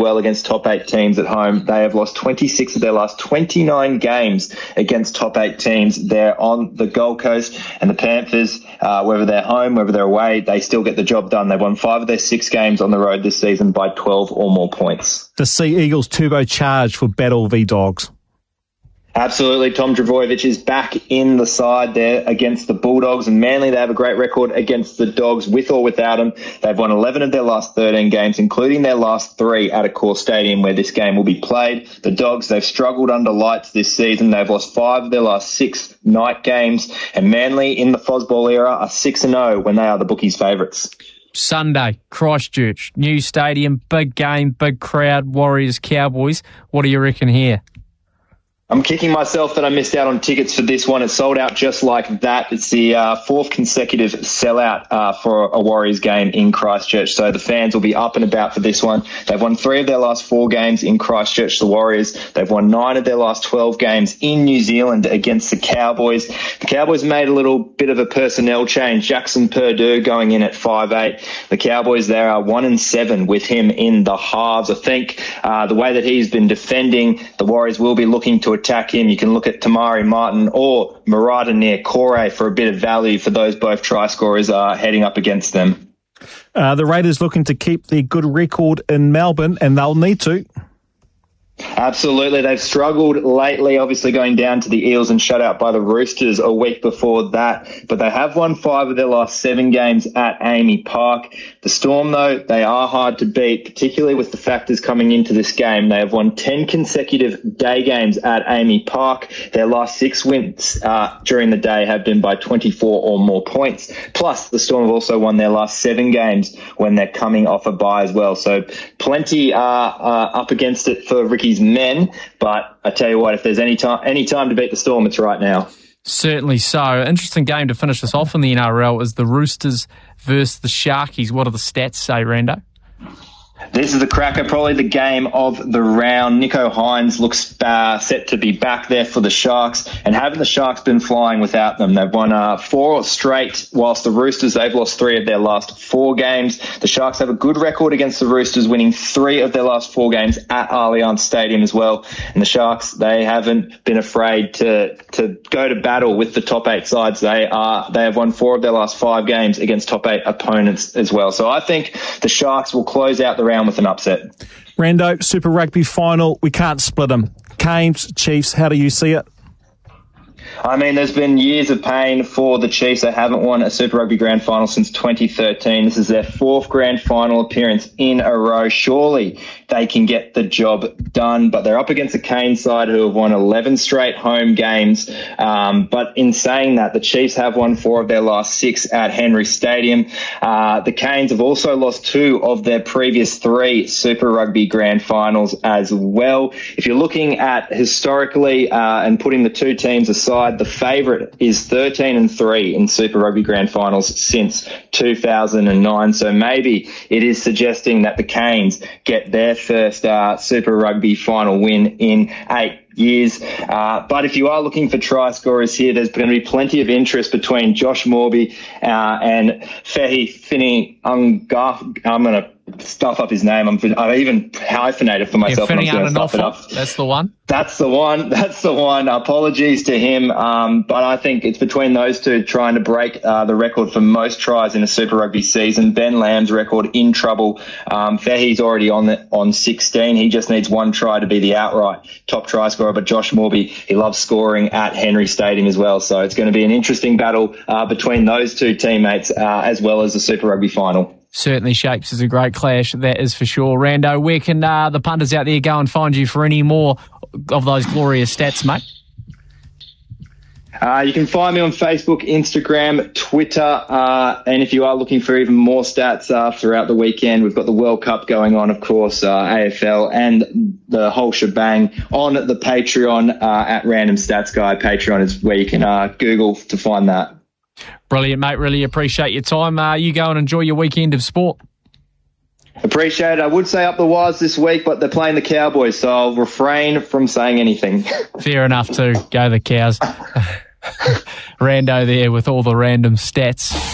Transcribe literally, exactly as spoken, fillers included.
well against top eight teams at home. They have lost twenty-six of their last twenty-nine games against top eight teams. They're on the Gold Coast, and the Panthers, uh, whether they're home, whether they're away, they still get the job done. They've won five of their six games on the road this season by twelve or more points. The Sea Eagles turbocharged for Battle v Dogs. Absolutely. Tom Trbojevic is back in the side there against the Bulldogs, and Manly, they have a great record against the Dogs with or without him. They've won eleven of their last thirteen games, including their last three at Accor Stadium where this game will be played. The Dogs, they've struggled under lights this season. They've lost five of their last six night games, and Manly in the Fosball era are six and oh when they are the bookies' favourites. Sunday, Christchurch, new stadium, big game, big crowd, Warriors, Cowboys. What do you reckon here? I'm kicking myself that I missed out on tickets for this one. It sold out just like that. It's the uh, fourth consecutive sellout uh, for a Warriors game in Christchurch. So the fans will be up and about for this one. They've won three of their last four games in Christchurch, the Warriors. They've won nine of their last twelve games in New Zealand against the Cowboys. The Cowboys made a little bit of a personnel change. Jackson Purdue going in at five eight. The Cowboys, they are one and seven with him in the halves. I think uh, the way that he's been defending, the Warriors will be looking to attack him. You can look at Tamari Martin or Murata near Corey for a bit of value for those both try scorers uh, heading up against them. Uh, the Raiders looking to keep their good record in Melbourne, and they'll need to. Absolutely. They've struggled lately, obviously going down to the Eels and shut out by the Roosters a week before that. But they have won five of their last seven games at Amy Park. The Storm, though, they are hard to beat, particularly with the factors coming into this game. They have won ten consecutive day games at Amy Park. Their last six wins uh, during the day have been by twenty-four or more points. Plus, the Storm have also won their last seven games when they're coming off a bye as well. So plenty uh, uh, up against it for Ricky men, but I tell you what, if there's any time any time to beat the Storm, it's right now. Certainly so. Interesting game to finish this off in the N R L is the Roosters versus the Sharkies. What do the stats say, Rando? This is the cracker, probably the game of the round. Nico Hines looks uh, set to be back there for the Sharks, and haven't the Sharks been flying without them? They've won uh, four straight, whilst the Roosters, they've lost three of their last four games. The Sharks have a good record against the Roosters, winning three of their last four games at Allianz Stadium as well. And the Sharks, they haven't been afraid to to go to battle with the top eight sides. They are they have won four of their last five games against top eight opponents as well. So I think the Sharks will close out the round with an upset. Rando, Super Rugby final, we can't split them. Canes, Chiefs, how do you see it? I mean, there's been years of pain for the Chiefs. They haven't won a Super Rugby Grand Final since twenty thirteen. This is their fourth Grand Final appearance in a row. Surely they can get the job done, but they're up against a Canes side who have won eleven straight home games. Um, but in saying that, the Chiefs have won four of their last six at Henry Stadium. Uh, the Canes have also lost two of their previous three Super Rugby Grand Finals as well. If you're looking at historically uh, and putting the two teams aside, the favourite is thirteen and three in Super Rugby Grand Finals since two thousand nine. So maybe it is suggesting that the Canes get their first uh, Super Rugby final win in eight years. Uh, but if you are looking for try scorers here, there's going to be plenty of interest between Josh Morby uh, and Fehi Fini Ungar. I'm going to stuff up his name. I'm, I've even hyphenated for myself. Yeah, and I'm going to stuff it up. That's the one. That's the one. That's the one. Apologies to him. Um, but I think it's between those two trying to break uh, the record for most tries in a Super Rugby season. Ben Lamb's record in trouble. Um, Fehi's already on the, on sixteen. He just needs one try to be the outright top try scorer. But Josh Morby, he loves scoring at Henry Stadium as well. So it's going to be an interesting battle uh, between those two teammates uh, as well as the Super Rugby final. Certainly shapes as a great clash, that is for sure. Rando, where can uh, the punters out there go and find you for any more of those glorious stats, mate? Uh, you can find me on Facebook, Instagram, Twitter, uh, and if you are looking for even more stats uh, throughout the weekend, we've got the World Cup going on, of course, uh, A F L, and the whole shebang on the Patreon uh, at Random Stats Guy. Patreon is where you can uh, Google to find that. Brilliant, mate. Really appreciate your time. Uh, you go and enjoy your weekend of sport. Appreciate it. I would say up the wires this week, but they're playing the Cowboys, so I'll refrain from saying anything. Fair enough too. Go the Cows. Rando there with all the random stats.